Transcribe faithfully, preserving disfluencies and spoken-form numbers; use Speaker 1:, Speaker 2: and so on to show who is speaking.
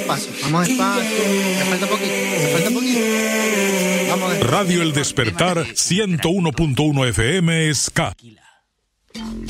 Speaker 1: despacio, vamos despacio. Me falta poquito, me falta poquito. Vamos despacio.
Speaker 2: Radio El Despertar ciento uno punto uno F M Ska.